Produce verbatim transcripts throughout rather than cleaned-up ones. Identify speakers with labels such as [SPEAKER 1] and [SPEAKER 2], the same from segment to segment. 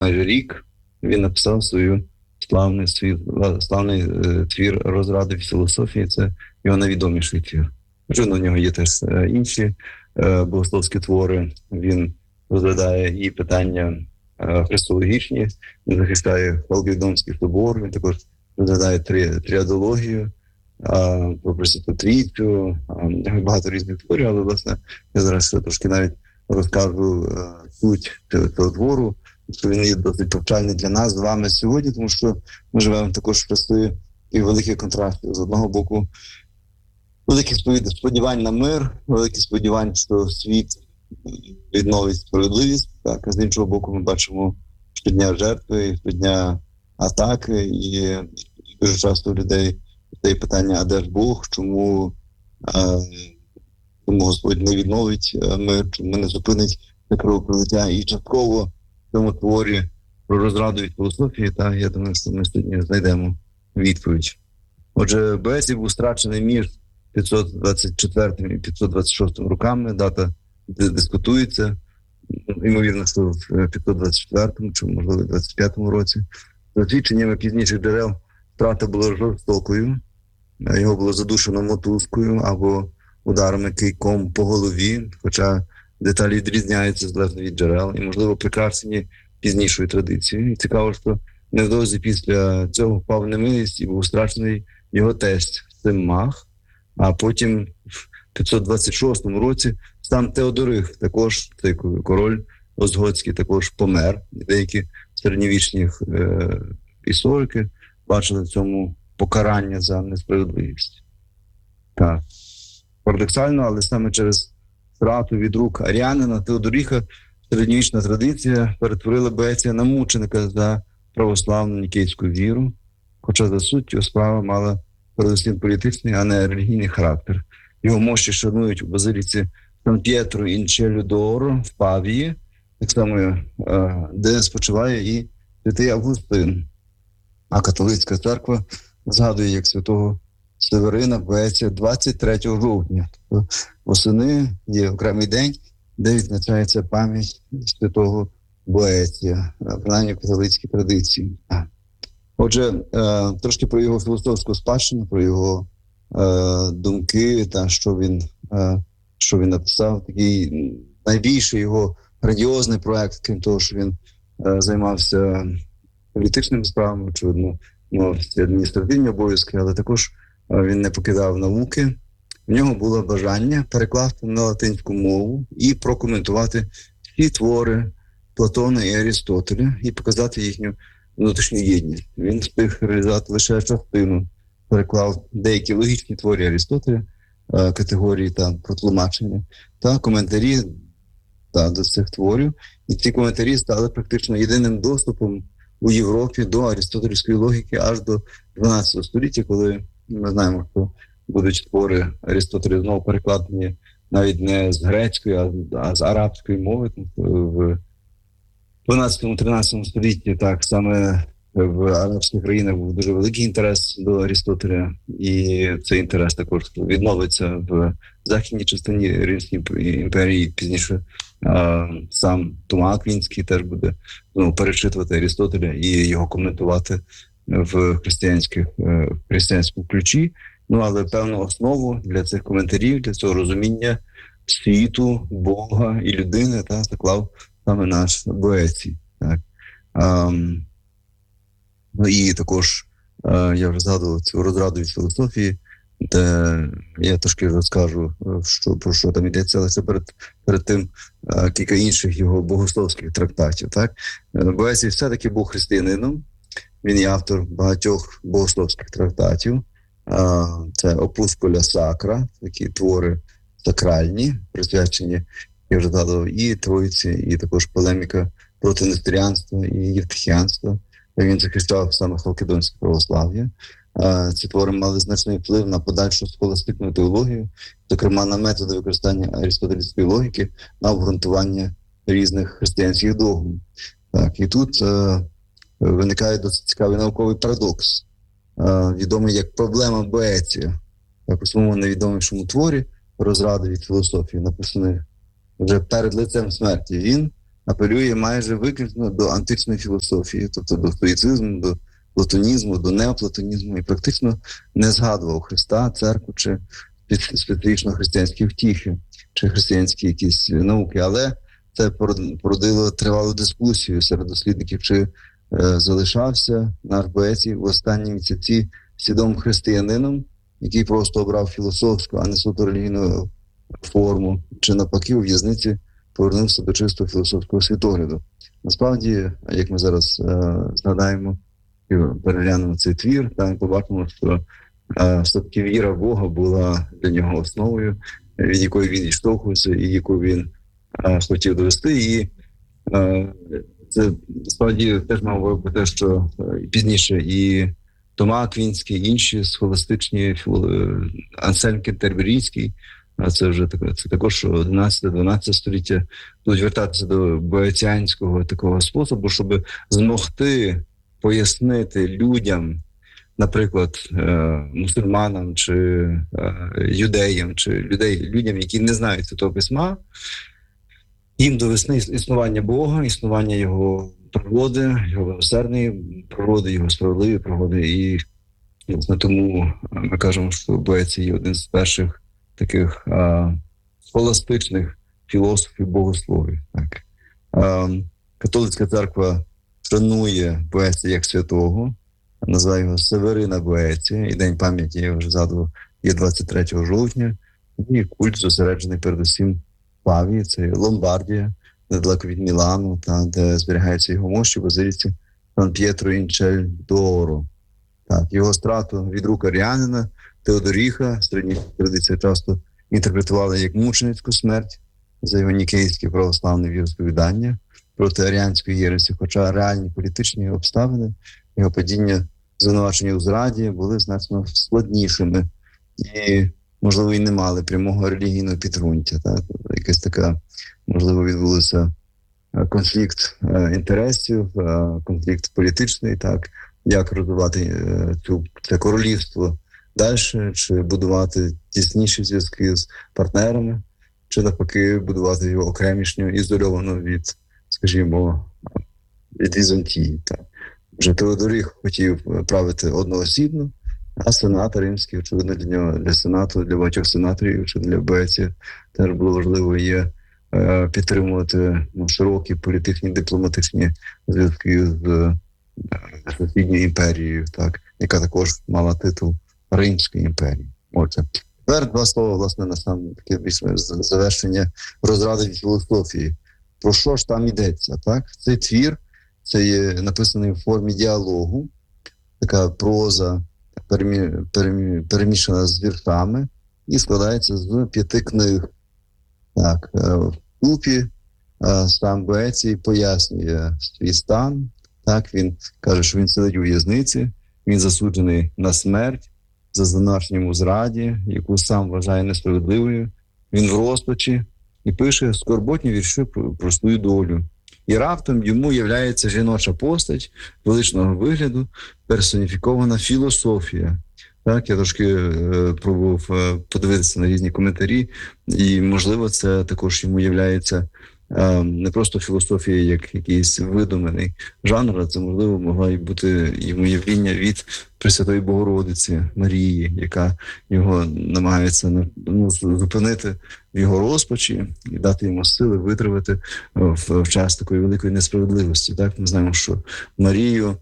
[SPEAKER 1] майже рік він написав свою славний, свій, славний е, твір «Розради філософії». Це його найвідоміший твір. Звичайно, у нього є теж е, інші е, богословські твори. Він розглядає і питання е, христологічні, він захищає Халкідонський собор, він також розглядає три, тріадологію, е, про Пресвяту Трійцю, е, багато різних творів, але, власне, я зараз трошки навіть розкажу е, суть цього твору, що він є досить повчальний для нас з вами сьогодні, тому що ми живемо також в часи і великих контрастів. З одного боку, великі сподівань на мир, великі сподівання, що світ відновить справедливість. Так, а з іншого боку, ми бачимо щодня жертви, щодня атаки, і дуже часто у людей є питання, а де ж Бог, чому, а, чому Господь не відновить мир, чому не зупинить це кровопролиття. І частково в цьому творі про розраду від філософії, та я думаю, що ми сьогодні знайдемо відповідь. Отже, Боецій був страчений між п'ятсот двадцять четвертим і п'ятсот двадцять шостим роками, дата дискутується, ймовірно, що в п'ятсот двадцять четвертому чи, можливо, двадцять п'ятому році. За свідченнями пізніших джерел, втрата була жорстокою, його було задушено мотузкою або ударами кийком по голові, хоча деталі відрізняються залежно від джерел і, можливо, прикрашені пізнішою традицією. І цікаво, що невдовзі після цього впав в немилість і був страчений його тесть Симмах, а потім в п'ятсот двадцять шостому році сам Теодорих, також цей король Озгодський, також помер. Деякі середньовічні е, історики бачили в цьому покарання за несправедливість. Так. Парадоксально, але саме через втрату від рук аріянина Теодоріха середньовічна традиція перетворила Боеція на мученика за православну нікейську віру, хоча за суттю справа мала передусім політичний, а не релігійний характер. Його мощі шанують у базиліці Сан-П'єтро ін Челю-д'Оро в Павії, так само, де спочиває і святий Августин. А католицька церква згадує як святого Северина Боеція двадцять третього жовтня. Тобто восени є окремий день, де відзначається пам'ять святого Боеція, принаймні в католицькій традиції. Отже, трошки про його філософську спадщину, про його думки, та що він, що він написав. Такий найбільший його грандіозний проект, крім того, що він займався політичними справами, очевидно, мав адміністративні обов'язки, але також він не покидав науки. В нього було бажання перекласти на латинську мову і прокоментувати всі твори Платона і Арістотеля і показати їхню внутрішню єдність. Він встиг реалізувати лише частину, переклав деякі логічні твори Арістотеля, категорії там про тлумачення та коментарі та, до цих творів. І ці коментарі стали практично єдиним доступом у Європі до арістотельської логіки аж до дванадцятого століття, коли ми знаємо, що будуть твори Арістотеля знову перекладені навіть не з грецької, а з арабської мови. В дванадцятому-тринадцятому столітті так саме в арабських країнах був дуже великий інтерес до Арістотеля, і цей інтерес також відновиться в західній частині Римської імперії. Пізніше а, сам Тома Аквінський теж буде ну, перечитувати Арістотеля і його коментувати в християнських в християнському ключі. Ну, але певну основу для цих коментарів, для цього розуміння світу, Бога і людини та заклав саме наш Боецій. Так. А, ну і також а, я вже згадував цю розраду від філософії, де я трошки розкажу, що, про що там йдеться, але це перед, перед тим а, кілька інших його богословських трактатів. Так. Боецій все-таки був християнином, він є автор багатьох богословських трактатів. А, це Опускуля Сакра, такі твори сакральні, присвячені, я вже згадував, і Троїці, і також полеміка проти нестеріанства і євтихіанства. Він захищав саме халкідонське православ'я. Ці твори мали значний вплив на подальшу схоластичну теологію, зокрема на методи використання арістотелівської логіки на обґрунтування різних християнських догм. Так, і тут е, виникає досить цікавий науковий парадокс, е, відомий як проблема Боеція. Так, у своєму невідомішому творі «Розради від філософії», написаний вже перед лицем смерті. Він апелює майже виключно до античної філософії, тобто до стоїцизму, до платонізму, до неоплатонізму, і практично не згадував Христа, церкву чи специфічно християнські втіхи, чи християнські якісь науки. Але це породило тривалу дискусію серед дослідників, чи е, залишався наш Боецький в останні місяці свідомим християнином, який просто обрав філософську, а не суто релігійну форму, чи навпаки у в'язниці повернувся до чистого філософського світогляду. Насправді, як ми зараз е, згадаємо і переглянемо цей твір, там побачимо, що е, все-таки віра в Бога була для нього основою, від якої він відштовхувався і яку він е, хотів довести. І е, це справді теж мав говорити про те, що е, пізніше і Тома Аквінський, і інші схоластичні, Ансельм Кентерберійський, а це вже таке, це також одинадцяте-дванадцяте століття, будуть вертатися до боеціанського такого способу, щоб змогти пояснити людям, наприклад, мусульманам чи юдеям, чи людей, людям, які не знають Святого Письма, їм довести існування Бога, існування Його природи, Його милосердної природи, Його справедливої природи. І власне тому ми кажемо, що Боецький є один з перших таких а, схоластичних філософів богословів. Так. А, католицька церква шанує Боецького як святого, називає його Северина Боеція, і День пам'яті, я вже згадував, є двадцять третього жовтня, і культ зосереджений передусім в Павії, це Ломбардія, недалеко від Мілану, та, де зберігаються його мощі в базиліці Сан П'єтро ін Чель д'Оро. Так, його страту від рук аріянина Теодоріха, середні традиції часто інтерпретували як мученицьку смерть за його нікейське православне віросповідання проти аріанської єресі, хоча реальні політичні обставини його падіння, звинувачення у зраді були значно складнішими і, можливо, і не мали прямого релігійного підґрунтя. Так? Якась така, можливо, відбулося конфлікт інтересів, конфлікт політичний, так, як розвивати цю, це королівство далі, чи будувати тісніші зв'язки з партнерами, чи навпаки будувати його окремішньо, ізольовано від, скажімо, від Візантії. Так. Вже Теодоріх хотів правити одноосібно, а сенат римський, очевидно, для нього, для сенату, для багатьох сенаторів, чи для Боеція теж було важливо є е, підтримувати ну, широкі політичні, дипломатичні зв'язки з е, сусідньою імперією, так, яка також мала титул Римської імперії. Отже, тепер два слова, власне, на саме таке більше завершення розради від філософії. Про що ж там йдеться? Так? Цей твір, це є написаний в формі діалогу, така проза, перемі, перемі, перемішана з віршами, і складається з п'яти книг. Так, в купі сам Боецький пояснює свій стан. Так, він каже, що він сидить у в'язниці, він засуджений на смерть за звинуваченням у зраді, яку сам вважає несправедливою. Він в розпачі і пише скорботні вірші про, про свою долю. І раптом йому являється жіноча постать величного вигляду, персоніфікована філософія. Так, я трошки е, пробував е, подивитися на різні коментарі, і, можливо, це також йому являється е, не просто філософія як якийсь видуманий жанр, а це, можливо, могла й бути йому явління від Пресвятої Богородиці Марії, яка його намагається ну, зупинити в його розпачі і дати йому сили витримати в, в час такої великої несправедливості. Так, ми знаємо, що Марію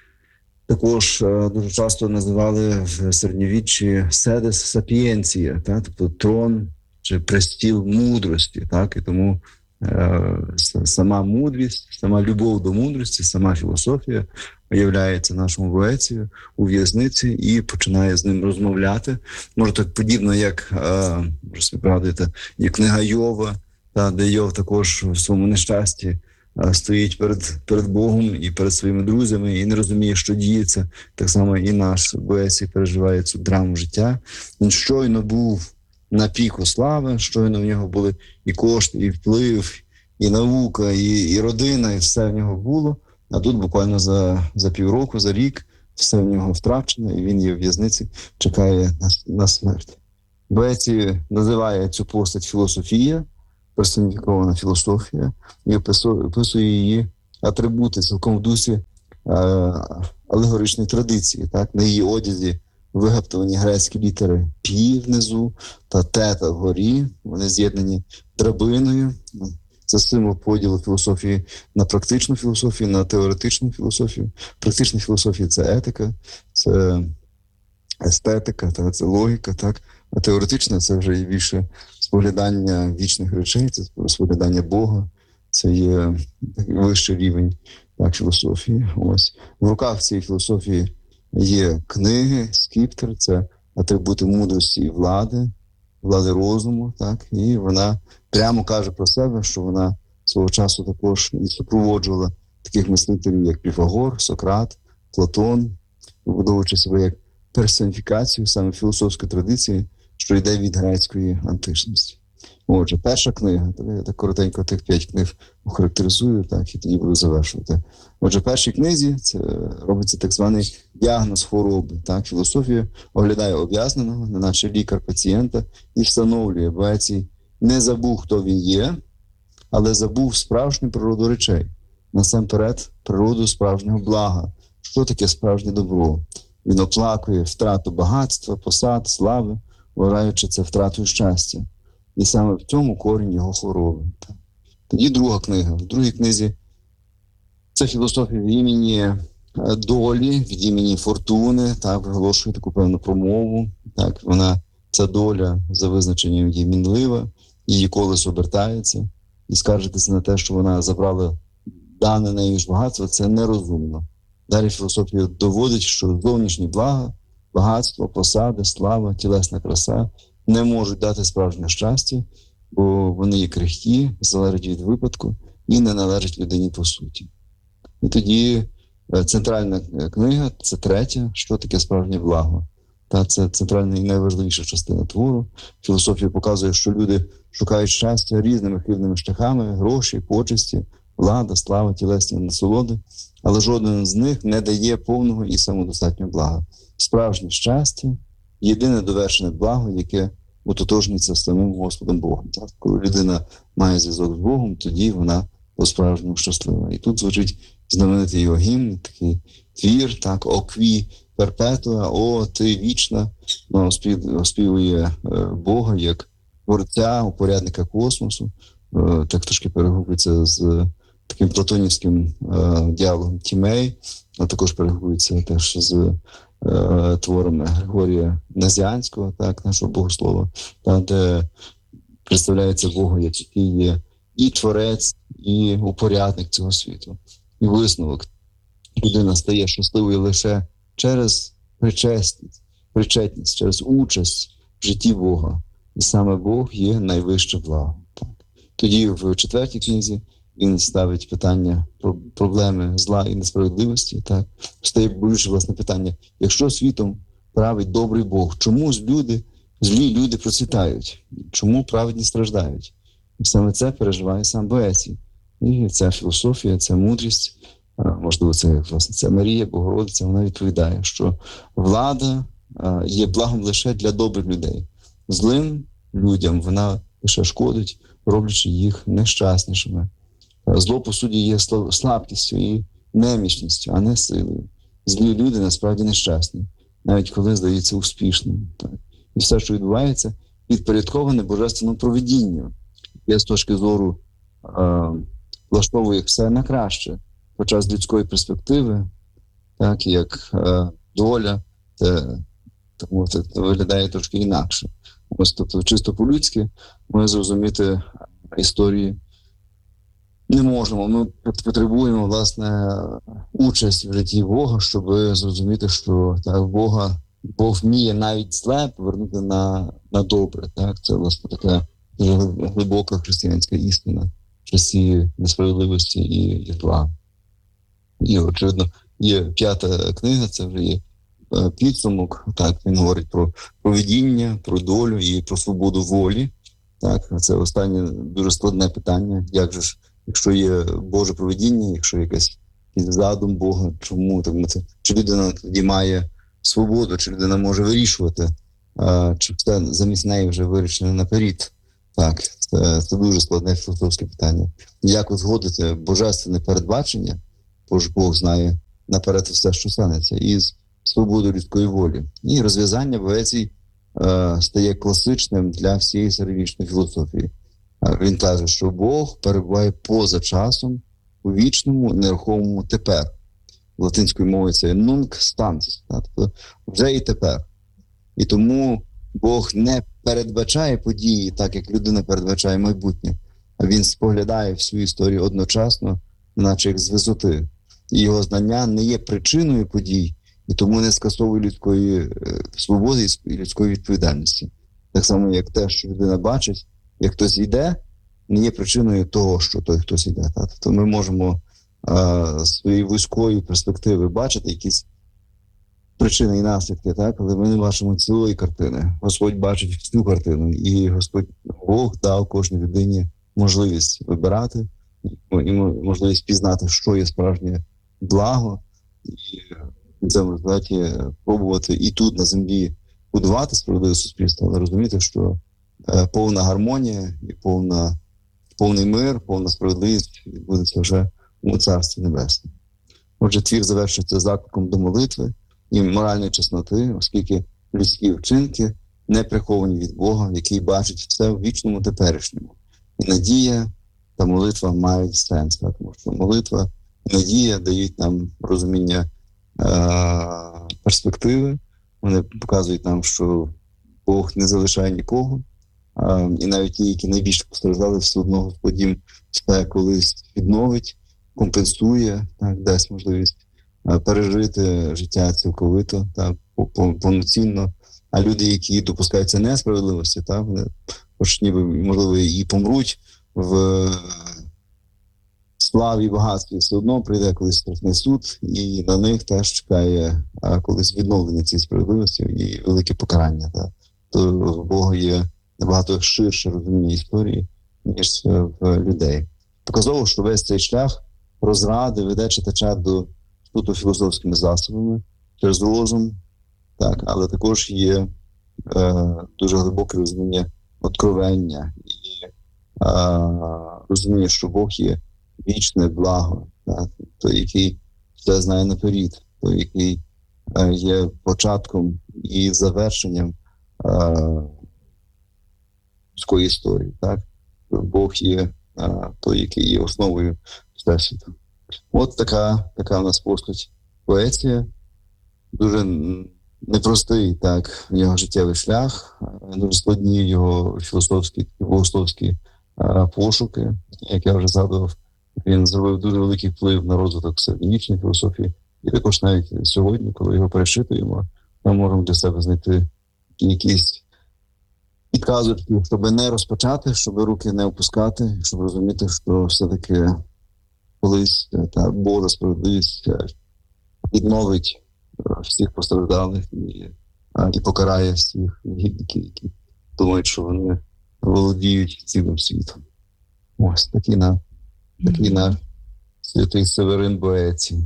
[SPEAKER 1] також е, дуже часто називали в середньовіччі седес сапієнція, так, тобто трон чи престіл мудрості. Так, і тому е, сама мудрість, сама любов до мудрості, сама філософія виявляється нашому Боецію у в'язниці і починає з ним розмовляти. Може, так подібно, як, е, ви пригадуєте, є книга Йова, та, де Йов також в своєму нещасті стоїть перед, перед Богом і перед своїми друзями і не розуміє, що діється. Так само і наш Боецький переживає цю драму життя. Він щойно був на піку слави, щойно в нього були і кошти, і вплив, і наука, і, і родина, і все в нього було. А тут буквально за, за півроку, за рік все в нього втрачено, і він є в в'язниці, чекає на, на смерть. Боецький називає цю постать філософія, персоніфікована філософія і описує її атрибути цілком в дусі е, алегоричної традиції. Так? На її одязі вигаптовані грецькі літери «пі» внизу та «тета» вгорі. Вони з'єднані драбиною. Це символ поділу філософії на практичну філософію, на теоретичну філософію. Практична філософія – це етика, це естетика, так, це логіка, так. А теоретична – це вже і більше споглядання вічних речей, це споглядання Бога, це є вищий рівень так, філософії. Ось. В руках цієї філософії є книги, скіптер, це атрибути мудрості і влади, влади розуму, так, і вона прямо каже про себе, що вона свого часу також і супроводжувала таких мислителів, як Піфагор, Сократ, Платон, вибудовуючи себе як персоніфікацію саме філософської традиції, що йде від грецької античності. Отже, перша книга, я так коротенько тих п'ять книг охарактеризую, так, і тоді буду завершувати. Отже, в першій книзі це робиться так званий діагноз хвороби. Так, філософія оглядає об'язненого, не наче лікар пацієнта, і встановлює, Боецій не забув, хто він є, але забув справжню природу речей. Насамперед, природу справжнього блага. Що таке справжнє добро? Він оплакує втрату багатства, посад, слави, вважаючи це втратою щастя. І саме в цьому корінь його хвороби. Тоді друга книга. В другій книзі це філософія від імені долі, від імені фортуни, так, виголошує таку певну промову. Так, вона, ця доля за визначенням є мінлива, її колесо обертається, і скаржитися на те, що вона забрала дане нею ж багатство, це нерозумно. Далі філософія доводить, що зовнішні блага, багатство, посади, слава, тілесна краса не можуть дати справжнє щастя, бо вони є крихкі, залежать від випадку і не належать людині по суті. І тоді центральна книга, це третя, що таке справжнє благо. Та це центральна і найважливіша частина твору. Філософія показує, що люди шукають щастя різними хибними шляхами, гроші, почесті, влада, слава, тілесні насолоди, але жоден з них не дає повного і самодостатнього блага. Справжнє щастя – єдине довершене благо, яке ототожнюється з самим Господом Богом. Так? Коли людина має зв'язок з Богом, тоді вона по-справжньому щаслива. І тут звучить знаменитий його гімн, такий твір, так, «О кві перпетуа», «О, ти вічна», вона оспівує Бога як творця, упорядника космосу, так трошки перегукується з таким платонівським діалогом Тімей, а також перегукується теж з творами Григорія Назіанського, так, нашого богослова, та, де представляється Бога, який є і творець, і упорядник цього світу. І висновок: людина стає щасливою лише через причесність, причетність, через участь в житті Бога. І саме Бог є найвище благо. Так. Тоді в четвертій книзі він ставить питання про проблеми зла і несправедливості. Так. Стає болюче, власне, питання: якщо світом править добрий Бог, чому ж люди, злі люди процвітають? Чому праведні страждають? І саме це переживає сам Боецій. І ця філософія, ця мудрість, можливо, це, власне, ця Марія, Богородиця, вона відповідає, що влада є благом лише для добрих людей. Злим людям вона лише шкодить, роблячи їх нещаснішими. Зло, по суті, є слабкістю і немічністю, а не силою. Злі люди насправді нещасні, навіть коли здаються успішними. Так. І все, що відбувається, підпорядковане божественному провидінню. Я з точки зору е, влаштовує все на краще. Хоча з людської перспективи, так, як е, доля, те, тому це виглядає трошки інакше. Ось, тобто, чисто по-людськи ми зрозуміти історії не можемо. Ми потребуємо, власне, участь в житті Бога, щоб зрозуміти, що так, Бога, Бог вміє навіть зле повернути на, на добре. Так? Це, власне, така глибока християнська істина в часі несправедливості і, і зла. І, очевидно, є п'ята книга, це вже є підсумок. Так, він говорить про поведіння, про долю і про свободу волі. Так, це останнє дуже складне питання. Як же ж, якщо є Боже провидіння, якщо якийсь задум Бога, чому так, це, чи людина тоді має свободу, чи людина може вирішувати, а, чи все замість неї вже вирішено наперед. Так, це Це, це дуже складне філософське питання. Як узгодити божественне передбачення, бо ж Бог знає наперед все, що станеться, із свободою людської волі. І розв'язання Боецій е, стає класичним для всієї середньовічної філософії. Е, він каже, що Бог перебуває поза часом у вічному, нерухомому тепер. Латинською мовою це «nunc stans», тобто вже і тепер. І тому Бог не передбачає події так, як людина передбачає майбутнє, а він споглядає всю історію одночасно, наче як з висоти. І його знання не є причиною подій, і тому не скасовує людської е, свободи і людської відповідальності. Так само, як те, що людина бачить, як хтось йде, не є причиною того, що той хтось йде. Так? Тобто ми можемо з своєї вузької перспективи бачити якісь причини і наслідки, так, але ми не бачимо цілої картини. Господь бачить всю картину, і Господь Бог дав кожній людині можливість вибирати і можливість пізнати, що є справжнє благо, і в цьому результаті пробувати і тут на землі будувати справедливе суспільство, але розуміти, що повна гармонія і повна, повний мир, повна справедливість відбудеться вже у Царстві Небесному. Отже, твір завершується закликом до молитви і моральної чесноти, оскільки людські вчинки не приховані від Бога, який бачить все в вічному теперішньому. І надія та молитва мають сенс, тому що молитва і надія дають нам розуміння е- перспективи, вони показують нам, що Бог не залишає нікого, е- і навіть ті, які найбільше постраждали, все одно Господь їм все колись відновить, компенсує, так, дасть можливість а, пережити життя цілковито, так, повноцінно. А люди, які допускаються несправедливості, так, вони, хоч ніби, можливо, і помруть в славі і багатстві, все одно прийде колись страшний суд, і на них теж чекає а, колись відновлення цієї справедливості і велике покарання. Так. То в Бога є набагато ширше розуміння історії, ніж в людей. Показово, що весь цей шлях розради веде читача до суто філософськими засобами, через розум, так, але також є е, дуже глибоке розуміння откровення і е, розуміння, що Бог є вічне благо, так, той, який все знає наперед, той, який е, є початком і завершенням е, людської історії. Так. Бог є е, той, який є основою Всесвіту. От така, така в нас постать Боеція. Дуже непростий, так, його життєвий шлях, дуже складні його філософські, богословські а, пошуки. Як я вже згадував, він зробив дуже великий вплив на розвиток середньовічної філософії. І також навіть сьогодні, коли його перечитуємо, ми можемо для себе знайти якісь підказочки, щоб не розпочати, щоб руки не опускати, щоб розуміти, що все-таки колись та Божа справедливість відновить всіх постраждалих і, і покарає всіх негідників, які думають, що вони володіють цілим світом. Ось такий наш такий наш святий Северин Боецій.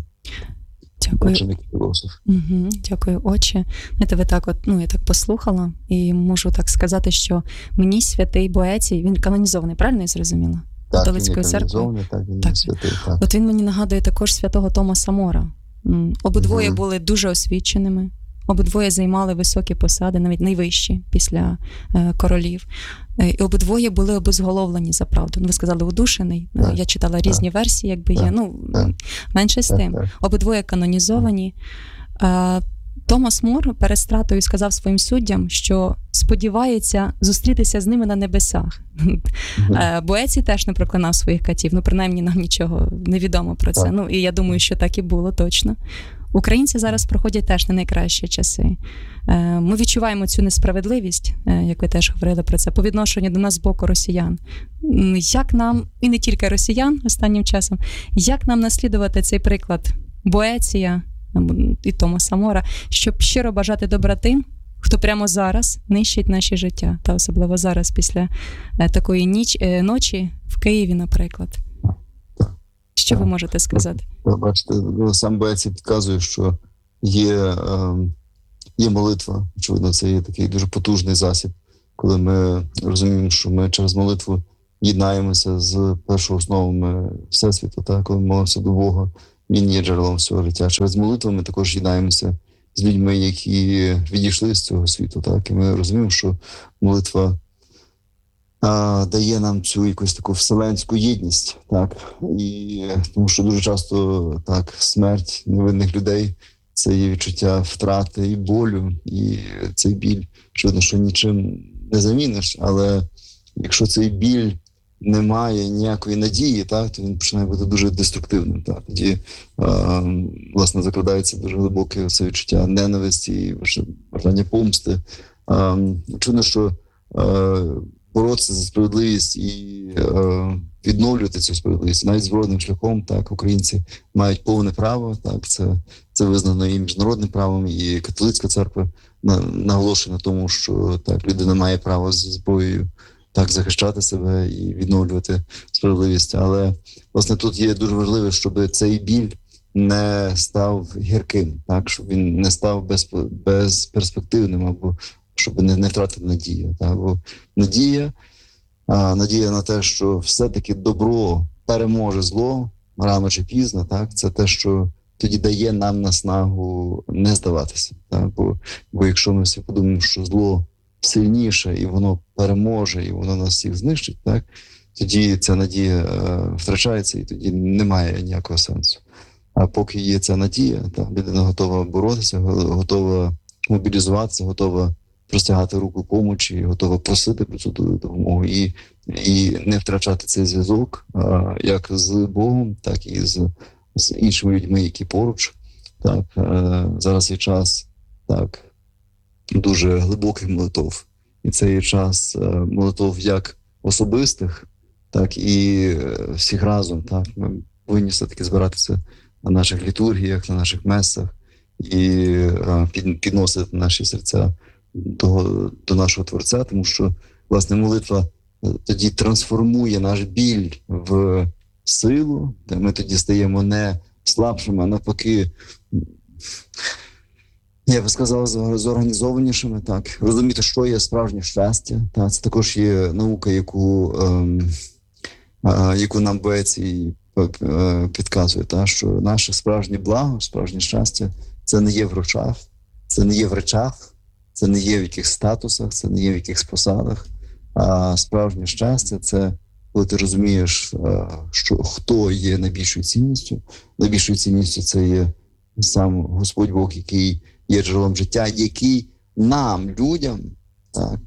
[SPEAKER 2] Дякую. Угу, дякую, отче. Знаєте, ви так от, ну, я так послухала і можу так сказати, що мені святий Боецій, він канонізований, правильно я зрозуміла?
[SPEAKER 1] Так,
[SPEAKER 2] Католицької церкви.
[SPEAKER 1] Так, він так. Святий, так.
[SPEAKER 2] От він мені нагадує також святого Томаса Мора. Обидвоє mm-hmm. були дуже освіченими, обидвоє займали високі посади, навіть найвищі після е, королів. Е, і обидвоє були обезголовлені за правду. Ну, ви сказали, удушений. Так, я читала різні так, версії, якби так, є. Ну, так, менше з тим. Так, так. Обидвоє канонізовані. Е, Томас Мор перед стратою сказав своїм суддям, що сподівається зустрітися з ними на небесах. Mm-hmm. Боецій теж не проклинав своїх катів, ну, принаймні нам нічого не відомо про це. Так. Ну, і я думаю, що так і було точно. Українці зараз проходять теж не найкращі часи. Ми відчуваємо цю несправедливість, як ви теж говорили про це, по відношенню до нас з боку росіян. Як нам, і не тільки росіян останнім часом, як нам наслідувати цей приклад Боеція і Томаса Мора, щоб щиро бажати добра тим, хто прямо зараз нищить наші життя, та особливо зараз після такої ніч, ночі в Києві, наприклад. Що ви можете сказати?
[SPEAKER 1] Бачите, сам Боецій підказує, що є, є молитва. Очевидно, це є такий дуже потужний засіб, коли ми розуміємо, що ми через молитву єднаємося з першою основами Всесвіту, так, коли молимося до Бога, Він є джерелом всього життя. Через молитву ми також єднаємося з людьми, які відійшли з цього світу, так, і ми розуміємо, що молитва а, дає нам цю якусь таку вселенську єдність, так, і тому що дуже часто так смерть невинних людей це є відчуття втрати і болю, і цей біль, що, що нічим не заміниш, але якщо цей біль не має ніякої надії, так, то він починає бути дуже деструктивним. Так. Тоді, а, власне, закладається дуже глибоке це відчуття ненависті, бажання помсти. А, чудно, що а, боротися за справедливість і а, відновлювати цю справедливість, навіть збройним шляхом, так, українці мають повне право, так, це, це визнано і міжнародним правом, і католицька церква наголошує на тому, що так, людина має право зі зброєю так захищати себе і відновлювати справедливість. Але, власне, тут є дуже важливо, щоб цей біль не став гірким, так, щоб він не став без, безперспективним, або щоб не, не втратити надію. Так, бо надія, а, надія на те, що все-таки добро переможе зло рано чи пізно, так, це те, що тоді дає нам наснагу не здаватися. Так, бо, бо якщо ми всі подумаємо, що зло сильніше, і воно переможе, і воно нас всіх знищить, так, тоді ця надія е, втрачається, і тоді немає ніякого сенсу. А поки є ця надія, так, людина готова боротися, готова мобілізуватися, готова простягати руку помочі, готова просити про цю допомогу і, і не втрачати цей зв'язок е, як з Богом, так і з, з іншими людьми, які поруч. Так, е, зараз є час, так, дуже глибоких молитов. І це є час е, молитов як особистих, так і всіх разом. Так. Ми повинні все-таки збиратися на наших літургіях, на наших месах і е, під, підносити наші серця до, до нашого Творця, тому що, власне, молитва тоді трансформує наш біль в силу, де ми тоді стаємо не слабшими, а навпаки, я би сказав, зорганізованішими, так. Розуміти, що є справжнє щастя. Так. Це також є наука, яку, ем, е, яку нам Боецький е, підказує, так, що наше справжнє благо, справжнє щастя – це не є в грошах, це не є в речах, це не є в якихось статусах, це не є в якихось посадах. А справжнє щастя – це коли ти розумієш, е, що хто є найбільшою цінністю. Найбільшою цінністю – це є сам Господь Бог, який є джерелом життя, який нам, людям, так,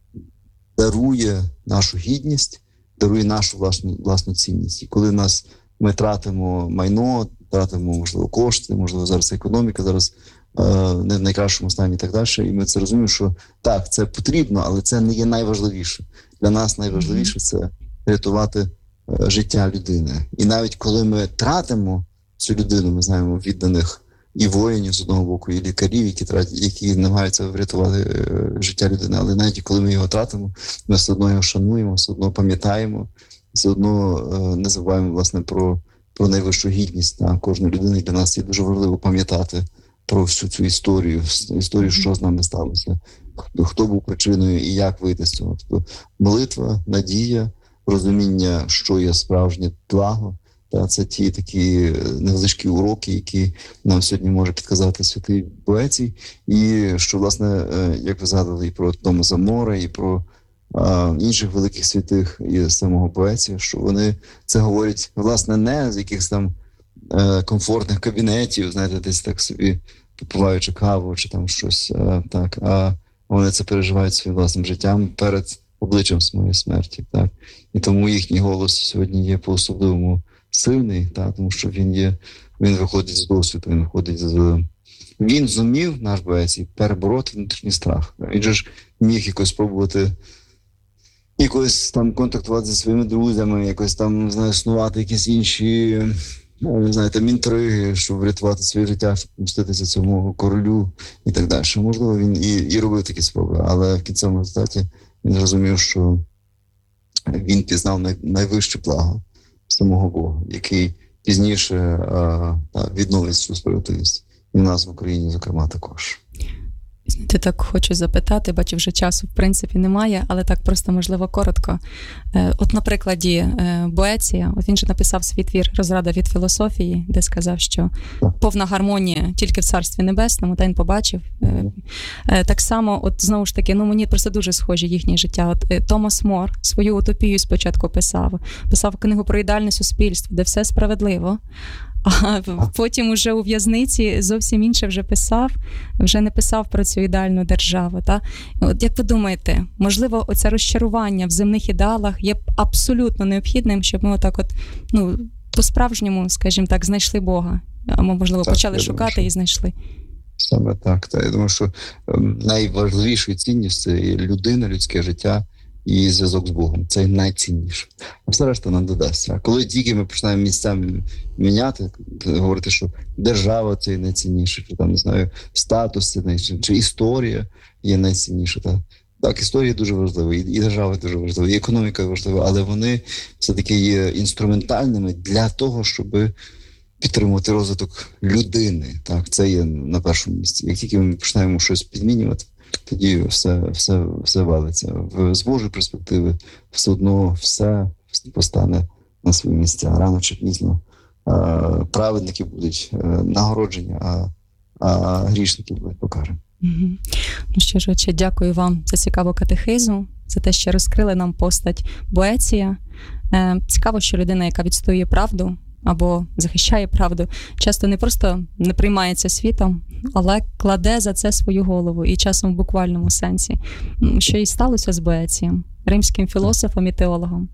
[SPEAKER 1] дарує нашу гідність, дарує нашу власну, власну цінність. І коли нас, ми тратимо майно, тратимо, можливо, кошти, можливо, зараз економіка, зараз е, не в найкращому стані і так далі, і ми це розуміємо, що так, це потрібно, але це не є найважливіше. Для нас найважливіше – це рятувати е, життя людини. І навіть коли ми тратимо цю людину, ми знаємо відданих і воїнів з одного боку, і лікарів, які тратять, які намагаються врятувати е, життя людини. Але навіть коли ми його тратимо, ми все одно його шануємо, все одно пам'ятаємо, все одно е, не забуваємо, власне, про, про найвищу гідність на кожної людини. І для нас є дуже важливо пам'ятати про всю цю історію, історію, що з нами сталося, хто, хто був причиною і як вийти з цього. Тобто молитва, надія, розуміння, що є справжнє благо. Та це ті такі невеличкі уроки, які нам сьогодні може підказати святий Боецький. І що, власне, як ви згадували, і про Томаса Мора, і про а, інших великих святих, і самого Боецького, що вони це говорять, власне, не з якихось там е, комфортних кабінетів, знаєте, десь так собі попиваючи каву чи там щось, а, так, а вони це переживають своїм власним життям перед обличчям своєї смерті. Так. І тому їхній голос сьогодні є по-особливому сильний, та, тому що він є, він виходить з досвіду, він виходить з... Він зумів, наш Боецький, перебороти внутрішній страх. Він же ж міг якось спробувати якось там контактувати зі своїми друзями, якось там, не знаю, існувати якісь інші, ну, не знаю, там інтриги, щоб врятувати своє життя, щоб помститися цьому королю і так далі. Можливо, він і, і робив такі спроби, але в кінцевому результаті він зрозумів, що він пізнав най, найвище благо самого Бога, який пізніше а, та, відновить цю справедливість. І в нас в Україні, зокрема, також.
[SPEAKER 2] Знаєте, так хочу запитати, бачу, вже часу в принципі немає, але так просто, можливо, коротко. От на прикладі Боеція, от він же написав свій твір «Розрада від філософії», де сказав, що повна гармонія тільки в Царстві Небесному, та він побачив. Так само, от знову ж таки, ну мені просто дуже схожі їхнє життя. От Томас Мор свою утопію спочатку писав, писав книгу про ідеальне суспільство, де все справедливо. А потім уже у в'язниці зовсім інше вже писав, вже не писав про цю ідеальну державу. Та? От як ви думаєте, можливо, оце розчарування в земних ідеалах є абсолютно необхідним, щоб ми отак от, ну, по-справжньому, скажімо так, знайшли Бога? Або, можливо,
[SPEAKER 1] так,
[SPEAKER 2] почали шукати
[SPEAKER 1] думаю,
[SPEAKER 2] і знайшли?
[SPEAKER 1] Саме так. Та я думаю, що найважливішою цінністю це людина, людське життя і зв'язок з Богом. Це найцінніше. А все решта нам додасться. А коли тільки ми починаємо місцями міняти, говорити, що держава це найцінніше, чи там, не знаю, статус це найцінніше, чи історія є найцінніше. Так, так, історія дуже важлива, і держава дуже важлива, і економіка важлива, але вони все-таки є інструментальними для того, щоб підтримувати розвиток людини. Так, це є на першому місці. Як тільки ми починаємо щось підмінювати, тоді все, все, все валиться. В, з Божої перспективи все одно все постане на свої місця. Рано чи пізно а, праведники будуть а, нагороджені, а, а грішники будуть покарані.
[SPEAKER 2] Угу. Ну що ж, отче, дякую вам за цікаву катехизу, за те, що розкрили нам постать Боеція. Е, цікаво, що людина, яка відстоює правду або захищає правду, часто не просто не приймається світом, але кладе за це свою голову, і часом в буквальному сенсі. Що і сталося з Боецієм, римським філософом і теологом.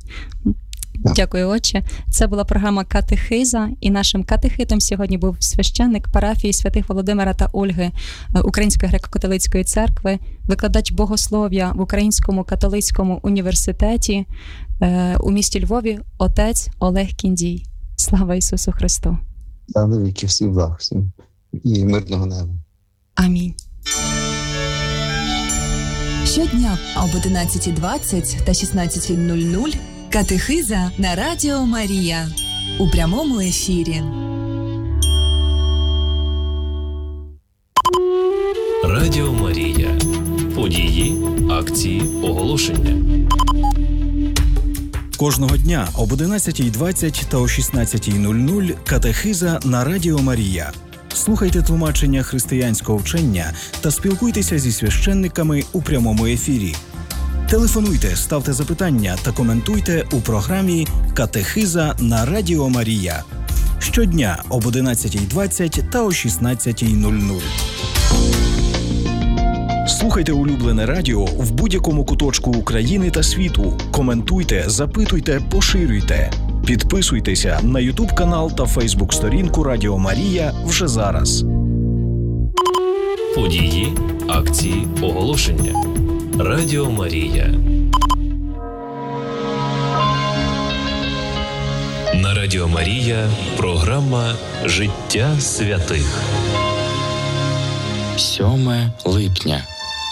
[SPEAKER 2] Дякую, отче. Це була програма «Катехиза», і нашим катехитом сьогодні був священник парафії святих Володимира та Ольги Української греко-католицької церкви, викладач богослов'я в Українському католицькому університеті у місті Львові, отець Олег Кіндій. Слава Ісусу Христу!
[SPEAKER 1] Слава навіки, всім благ, всім і мирного неба.
[SPEAKER 2] Амінь.
[SPEAKER 3] Щодня об одинадцятій двадцять та шістнадцятій нуль нуль катехиза на Радіо Марія у прямому ефірі.
[SPEAKER 4] Радіо Марія. Події, акції, оголошення.
[SPEAKER 5] Кожного дня об одинадцятій двадцять та о шістнадцятій нуль нуль катехиза на Радіо Марія. Слухайте тлумачення християнського вчення та спілкуйтеся зі священниками у прямому ефірі. Телефонуйте, ставте запитання та коментуйте у програмі «Катехиза на Радіо Марія». Щодня об одинадцятій двадцять та о шістнадцятій нуль нуль. Слухайте улюблене радіо в будь-якому куточку України та світу. Коментуйте, запитуйте, поширюйте. Підписуйтеся на ютуб-канал та фейсбук-сторінку Радіо Марія вже зараз.
[SPEAKER 4] Події, акції, оголошення. Радіо Марія. На Радіо Марія програма «Життя святих».
[SPEAKER 6] сьоме липня.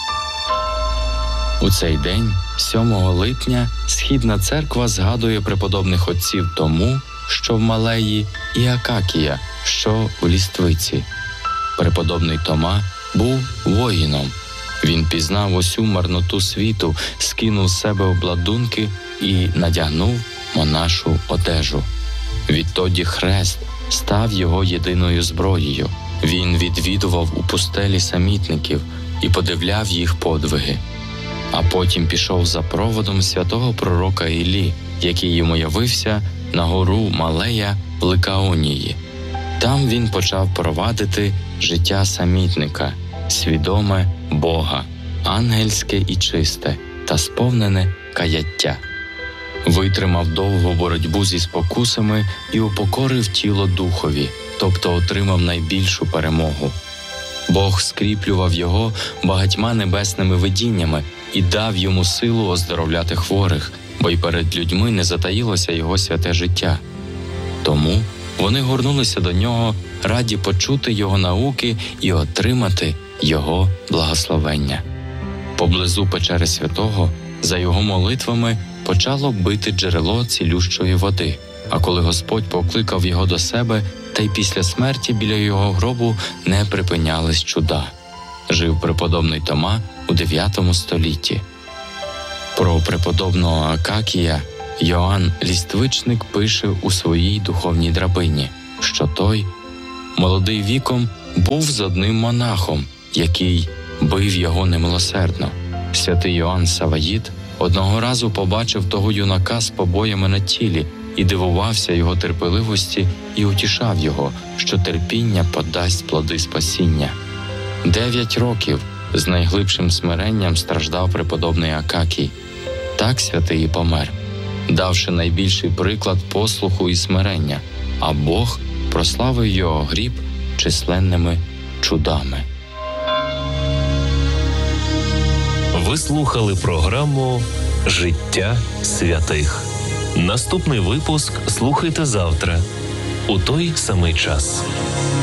[SPEAKER 6] У цей день, сьомого липня, Східна церква згадує преподобних отців тому, що в Малеї, і Акакія, що в Ліствиці. Преподобний Тома був воїном. Він пізнав усю марноту світу, скинув з себе обладунки і надягнув монашу одежу. Відтоді хрест став його єдиною зброєю. Він відвідував у пустелі самітників і подивляв їх подвиги. А потім пішов за проводом святого пророка Іллі, який йому явився на гору Малея в Ликаонії. Там він почав провадити життя самітника, свідоме Бога, ангельське і чисте та сповнене каяття. Витримав довгу боротьбу зі спокусами і упокорив тіло духові, тобто отримав найбільшу перемогу. Бог скріплював його багатьма небесними видіннями і дав йому силу оздоровляти хворих, бо й перед людьми не затаїлося його святе життя. Тому вони горнулися до нього, раді почути його науки і отримати його благословення. Поблизу печери святого, за його молитвами, почало бити джерело цілющої води. А коли Господь покликав його до себе, та й після смерті біля його гробу не припинялись чуда. жив преподобний Тома у дев'ятому столітті. Про преподобного Акакія Йоанн Ліствичник пише у своїй духовній драбині, що той, молодий віком, був з одним монахом, який бив його немилосердно. Святий Йоанн Саваїд одного разу побачив того юнака з побоями на тілі і дивувався його терпеливості і утішав його, що терпіння подасть плоди спасіння. Дев'ять років з найглибшим смиренням страждав преподобний Акакій. Так святий і помер, давши найбільший приклад послуху і смирення, а Бог прославив його гріб численними чудами.
[SPEAKER 4] Ви слухали програму «Життя святих». Наступний випуск слухайте завтра у той самий час.